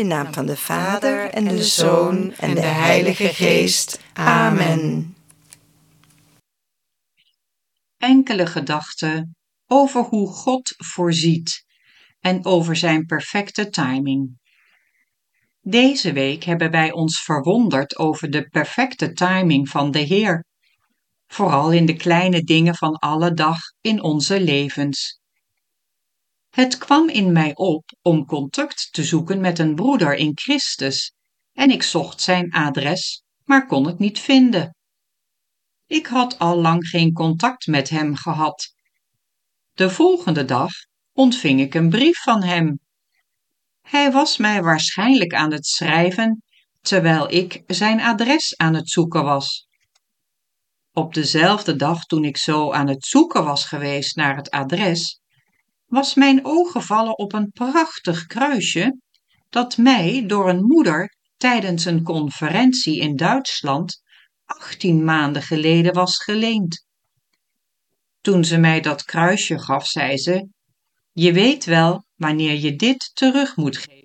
In naam van de Vader en de Zoon en de Heilige Geest. Amen. Enkele gedachten over hoe God voorziet en over zijn perfecte timing. Deze week hebben wij ons verwonderd over de perfecte timing van de Heer, vooral in de kleine dingen van alle dag in onze levens. Het kwam in mij op om contact te zoeken met een broeder in Christus en ik zocht zijn adres, maar kon het niet vinden. Ik had al lang geen contact met hem gehad. De volgende dag ontving ik een brief van hem. Hij was mij waarschijnlijk aan het schrijven, terwijl ik zijn adres aan het zoeken was. Op dezelfde dag toen ik zo aan het zoeken was geweest naar het adres, was mijn oog gevallen op een prachtig kruisje dat mij door een moeder tijdens een conferentie in Duitsland 18 maanden geleden was geleend. Toen ze mij dat kruisje gaf, zei ze: "Je weet wel wanneer je dit terug moet geven."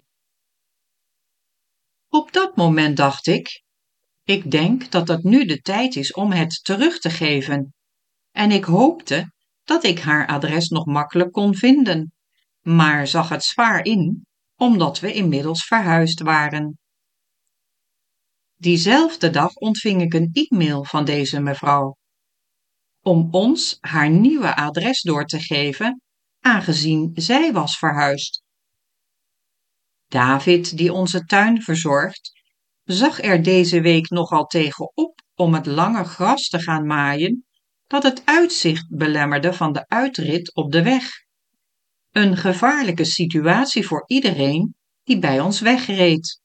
Op dat moment dacht ik denk dat het nu de tijd is om het terug te geven. En ik hoopte dat ik haar adres nog makkelijk kon vinden, maar zag het zwaar in, omdat we inmiddels verhuisd waren. Diezelfde dag ontving ik een e-mail van deze mevrouw, om ons haar nieuwe adres door te geven, aangezien zij was verhuisd. David, die onze tuin verzorgt, zag er deze week nogal tegen op om het lange gras te gaan maaien, dat het uitzicht belemmerde van de uitrit op de weg. Een gevaarlijke situatie voor iedereen die bij ons wegreed.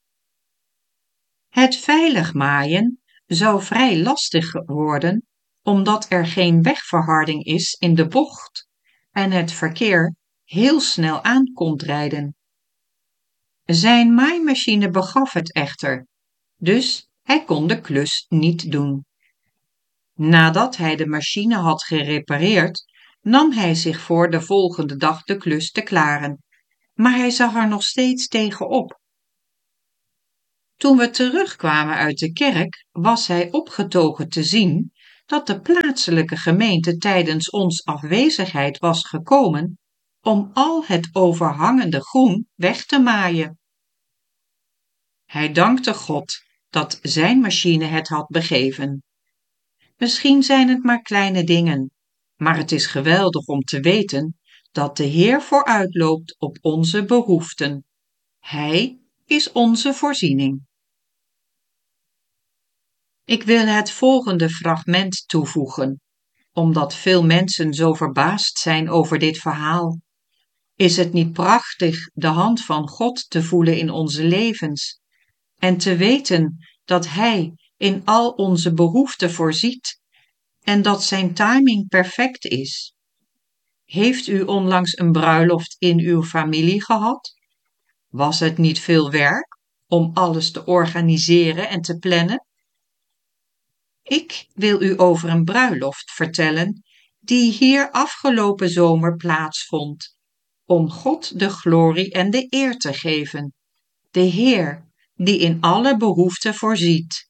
Het veilig maaien zou vrij lastig worden, omdat er geen wegverharding is in de bocht en het verkeer heel snel aankomt rijden. Zijn maaimachine begaf het echter, dus hij kon de klus niet doen. Nadat hij de machine had gerepareerd, nam hij zich voor de volgende dag de klus te klaren, maar hij zag er nog steeds tegen op. Toen we terugkwamen uit de kerk, was hij opgetogen te zien dat de plaatselijke gemeente tijdens ons afwezigheid was gekomen om al het overhangende groen weg te maaien. Hij dankte God dat zijn machine het had begeven. Misschien zijn het maar kleine dingen, maar het is geweldig om te weten dat de Heer vooruitloopt op onze behoeften. Hij is onze voorziening. Ik wil het volgende fragment toevoegen, omdat veel mensen zo verbaasd zijn over dit verhaal. Is het niet prachtig de hand van God te voelen in onze levens en te weten dat Hij in al onze behoeften voorziet en dat zijn timing perfect is? Heeft u onlangs een bruiloft in uw familie gehad? Was het niet veel werk om alles te organiseren en te plannen? Ik wil u over een bruiloft vertellen die hier afgelopen zomer plaatsvond, om God de glorie en de eer te geven, de Heer die in alle behoeften voorziet.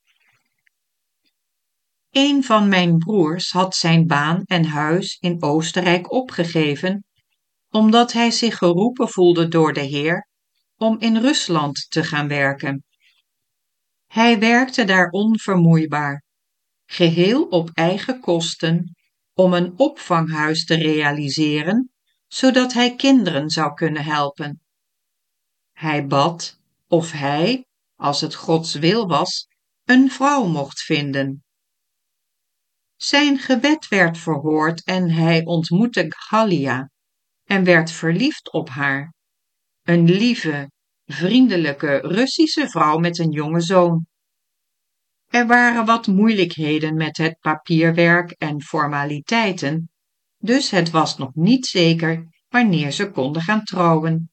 Een van mijn broers had zijn baan en huis in Oostenrijk opgegeven, omdat hij zich geroepen voelde door de Heer om in Rusland te gaan werken. Hij werkte daar onvermoeibaar, geheel op eigen kosten, om een opvanghuis te realiseren, zodat hij kinderen zou kunnen helpen. Hij bad of hij, als het Gods wil was, een vrouw mocht vinden. Zijn gebed werd verhoord en hij ontmoette Galia en werd verliefd op haar. Een lieve, vriendelijke Russische vrouw met een jonge zoon. Er waren wat moeilijkheden met het papierwerk en formaliteiten, dus het was nog niet zeker wanneer ze konden gaan trouwen.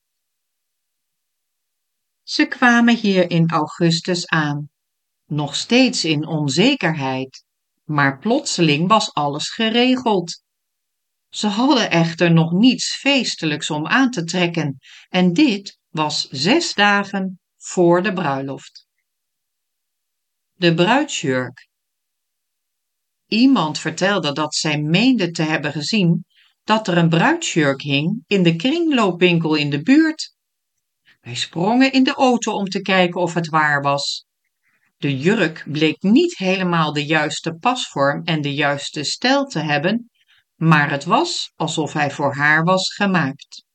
Ze kwamen hier in augustus aan, nog steeds in onzekerheid, maar plotseling was alles geregeld. Ze hadden echter nog niets feestelijks om aan te trekken en dit was 6 dagen voor de bruiloft. De bruidsjurk. Iemand vertelde dat zij meende te hebben gezien dat er een bruidsjurk hing in de kringloopwinkel in de buurt. Wij sprongen in de auto om te kijken of het waar was. De jurk bleek niet helemaal de juiste pasvorm en de juiste stijl te hebben, maar het was alsof hij voor haar was gemaakt.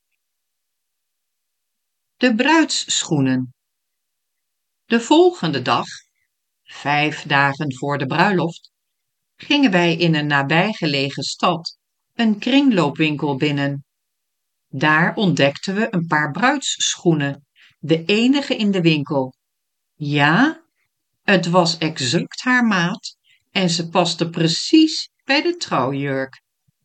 De bruidsschoenen. De volgende dag, 5 dagen voor de bruiloft, gingen wij in een nabijgelegen stad een kringloopwinkel binnen. Daar ontdekten we een paar bruidsschoenen, de enige in de winkel. Ja, het was exact haar maat en ze paste precies bij de trouwjurk.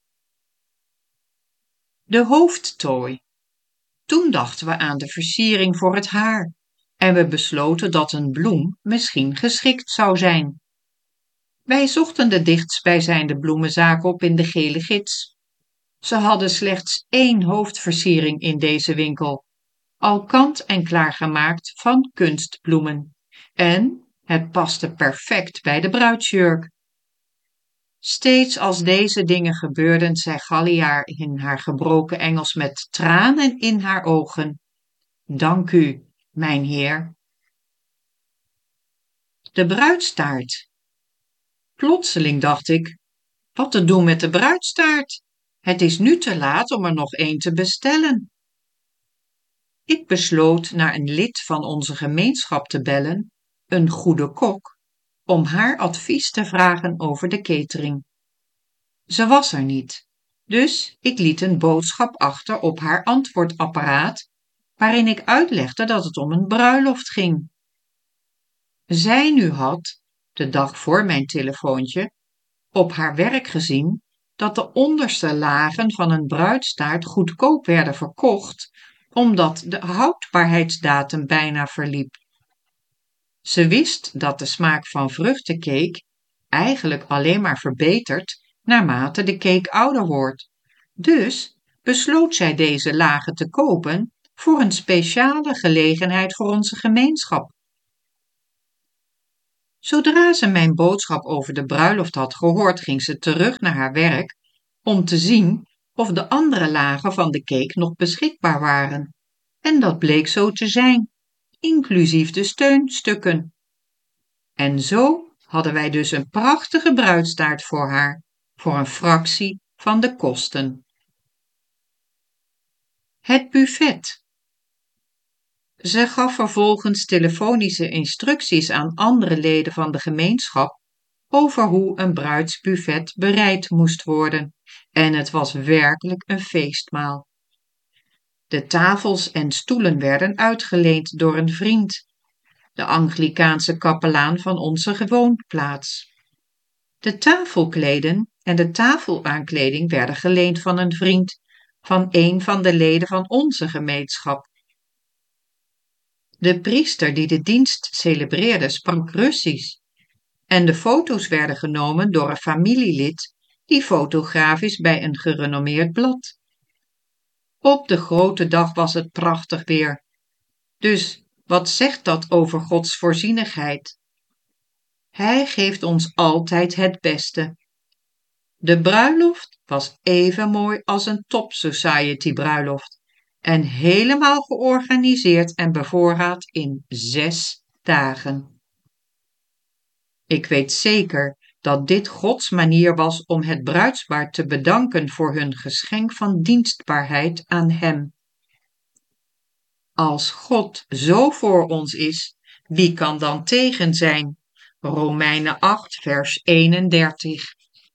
De hoofdtooi. Toen dachten we aan de versiering voor het haar en we besloten dat een bloem misschien geschikt zou zijn. Wij zochten de dichtstbijzijnde bloemenzaak op in de gele gids. Ze hadden slechts 1 hoofdversiering in deze winkel, al kant en klaar gemaakt van kunstbloemen. En het paste perfect bij de bruidsjurk. Steeds als deze dingen gebeurden, zei Gallia in haar gebroken Engels met tranen in haar ogen: "Dank u, mijn heer." De bruidstaart. Plotseling dacht ik: wat te doen met de bruidstaart? Het is nu te laat om er nog 1 te bestellen. Ik besloot naar een lid van onze gemeenschap te bellen, een goede kok, om haar advies te vragen over de catering. Ze was er niet, dus ik liet een boodschap achter op haar antwoordapparaat, waarin ik uitlegde dat het om een bruiloft ging. Zij nu had, de dag voor mijn telefoontje, op haar werk gezien dat de onderste lagen van een bruidstaart goedkoop werden verkocht, omdat de houdbaarheidsdatum bijna verliep. Ze wist dat de smaak van vruchtencake eigenlijk alleen maar verbetert naarmate de cake ouder wordt. Dus besloot zij deze lagen te kopen voor een speciale gelegenheid voor onze gemeenschap. Zodra ze mijn boodschap over de bruiloft had gehoord, ging ze terug naar haar werk om te zien of de andere lagen van de cake nog beschikbaar waren. En dat bleek zo te zijn, inclusief de steunstukken. En zo hadden wij dus een prachtige bruidstaart voor haar, voor een fractie van de kosten. Het buffet. Ze gaf vervolgens telefonische instructies aan andere leden van de gemeenschap over hoe een bruidsbuffet bereid moest worden, en het was werkelijk een feestmaal. De tafels en stoelen werden uitgeleend door een vriend, de Anglikaanse kapelaan van onze gewoonplaats. De tafelkleden en de tafelaankleding werden geleend van een vriend van een van de leden van onze gemeenschap. De priester die de dienst celebreerde sprak Russisch en de foto's werden genomen door een familielid die fotograaf is bij een gerenommeerd blad. Op de grote dag was het prachtig weer. Dus wat zegt dat over Gods voorzienigheid? Hij geeft ons altijd het beste. De bruiloft was even mooi als een top society bruiloft en helemaal georganiseerd en bevoorraad in 6 dagen. Ik weet zeker dat dit Gods manier was om het bruidspaar te bedanken voor hun geschenk van dienstbaarheid aan Hem. Als God zo voor ons is, wie kan dan tegen zijn? Romeinen 8, vers 31.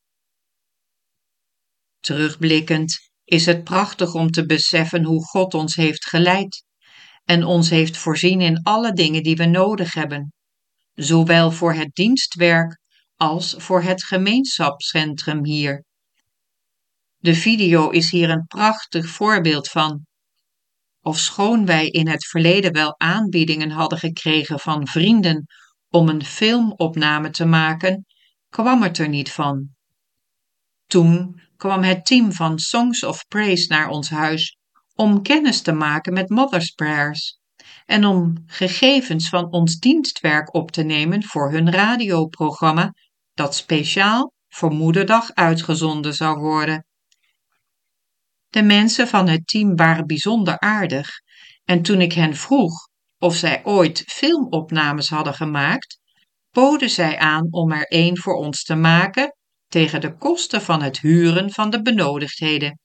Terugblikkend is het prachtig om te beseffen hoe God ons heeft geleid en ons heeft voorzien in alle dingen die we nodig hebben, zowel voor het dienstwerk als voor het gemeenschapscentrum hier. De video is hier een prachtig voorbeeld van. Ofschoon wij in het verleden wel aanbiedingen hadden gekregen van vrienden om een filmopname te maken, kwam het er niet van. Toen kwam het team van Songs of Praise naar ons huis om kennis te maken met Mother's Prayers en om gegevens van ons dienstwerk op te nemen voor hun radioprogramma dat speciaal voor Moederdag uitgezonden zou worden. De mensen van het team waren bijzonder aardig en toen ik hen vroeg of zij ooit filmopnames hadden gemaakt, boden zij aan om er een voor ons te maken tegen de kosten van het huren van de benodigdheden.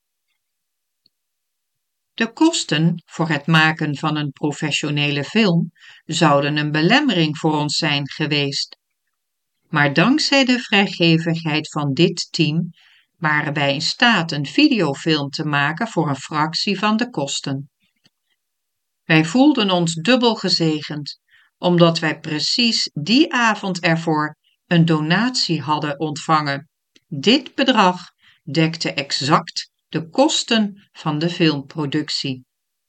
De kosten voor het maken van een professionele film zouden een belemmering voor ons zijn geweest. Maar dankzij de vrijgevigheid van dit team waren wij in staat een videofilm te maken voor een fractie van de kosten. Wij voelden ons dubbel gezegend, omdat wij precies die avond ervoor een donatie hadden ontvangen. Dit bedrag dekte exact de kosten van de filmproductie.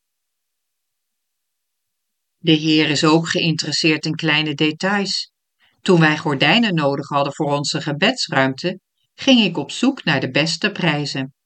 De Heer is ook geïnteresseerd in kleine details. Toen wij gordijnen nodig hadden voor onze gebedsruimte, ging ik op zoek naar de beste prijzen.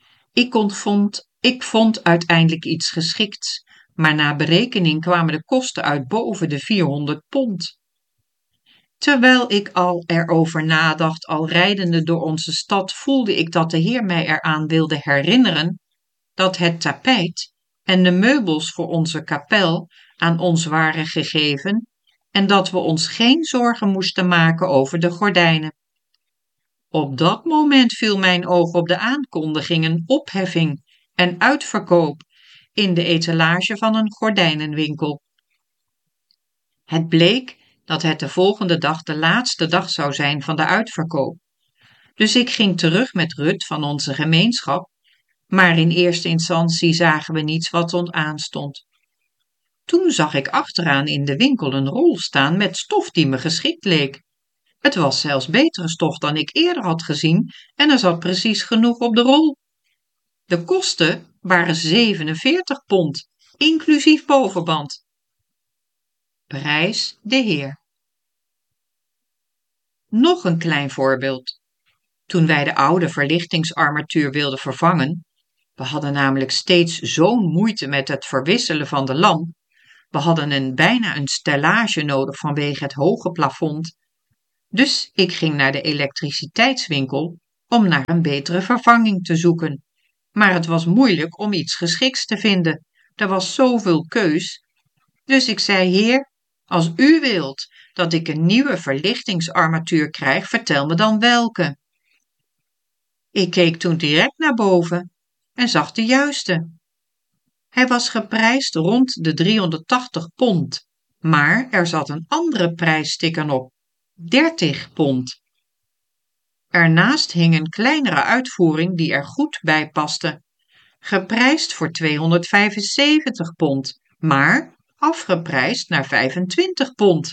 Ik vond uiteindelijk iets geschikts, maar na berekening kwamen de kosten uit boven de £400. Terwijl ik al erover nadacht, al rijdende door onze stad, voelde ik dat de Heer mij eraan wilde herinneren dat het tapijt en de meubels voor onze kapel aan ons waren gegeven en dat we ons geen zorgen moesten maken over de gordijnen. Op dat moment viel mijn oog op de aankondigingen, opheffing en uitverkoop in de etalage van een gordijnenwinkel. Het bleek dat het de volgende dag de laatste dag zou zijn van de uitverkoop. Dus ik ging terug met Rut van onze gemeenschap, maar in eerste instantie zagen we niets wat ons aanstond. Toen zag ik achteraan in de winkel een rol staan met stof die me geschikt leek. Het was zelfs betere stof dan ik eerder had gezien en er zat precies genoeg op de rol. De kosten waren £47, inclusief bovenband. Prijs de Heer. Nog een klein voorbeeld. Toen wij de oude verlichtingsarmatuur wilden vervangen, we hadden namelijk steeds zo'n moeite met het verwisselen van de lamp, we hadden bijna een stellage nodig vanwege het hoge plafond, dus ik ging naar de elektriciteitswinkel om naar een betere vervanging te zoeken. Maar het was moeilijk om iets geschiks te vinden, er was zoveel keus. Dus ik zei: Heer, als u wilt dat ik een nieuwe verlichtingsarmatuur krijg, vertel me dan welke. Ik keek toen direct naar boven en zag de juiste. Hij was geprijsd rond de £380, maar er zat een andere prijssticker op, £30. Ernaast hing een kleinere uitvoering die er goed bij paste, geprijsd voor £275, maar afgeprijsd naar £25.